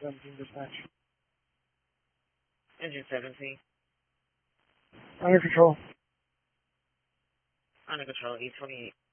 17 dispatch. Engine 17. Under control. Under control, E28.